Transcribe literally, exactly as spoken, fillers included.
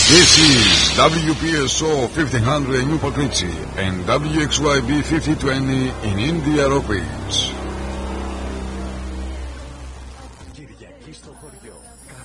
This is W P S O fifteen hundred in Newport Richie and W X Y B fifty twenty in Indianapolis. Κυριακή στο χωριό.